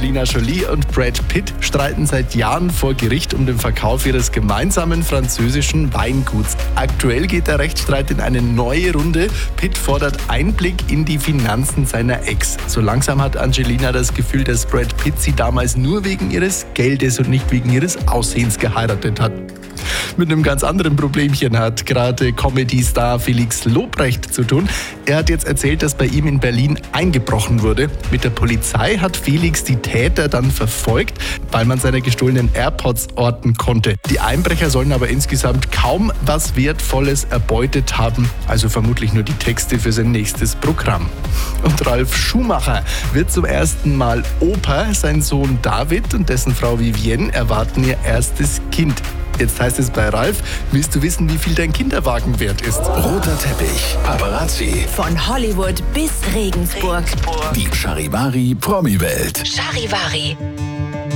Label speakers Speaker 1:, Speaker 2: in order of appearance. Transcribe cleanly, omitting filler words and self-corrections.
Speaker 1: Angelina Jolie und Brad Pitt streiten seit Jahren vor Gericht um den Verkauf ihres gemeinsamen französischen Weinguts. Aktuell geht der Rechtsstreit in eine neue Runde. Pitt fordert Einblick in die Finanzen seiner Ex. So langsam hat Angelina das Gefühl, dass Brad Pitt sie damals nur wegen ihres Geldes und nicht wegen ihres Aussehens geheiratet hat. Mit einem ganz anderen Problemchen hat gerade Comedy-Star Felix Lobrecht zu tun. Er hat jetzt erzählt, dass bei ihm in Berlin eingebrochen wurde. Mit der Polizei hat Felix die Täter dann verfolgt, weil man seine gestohlenen AirPods orten konnte. Die Einbrecher sollen aber insgesamt kaum was Wertvolles erbeutet haben, also vermutlich nur die Texte für sein nächstes Programm. Und Ralf Schumacher wird zum ersten Mal Opa. Sein Sohn David und dessen Frau Vivienne erwarten ihr erstes Kind. Jetzt heißt es bei Ralf, willst du wissen, wie viel dein Kinderwagen wert ist?
Speaker 2: Roter Teppich, Paparazzi.
Speaker 3: Von Hollywood bis Regensburg.
Speaker 2: Die Charivari Promi-Welt.
Speaker 3: Charivari.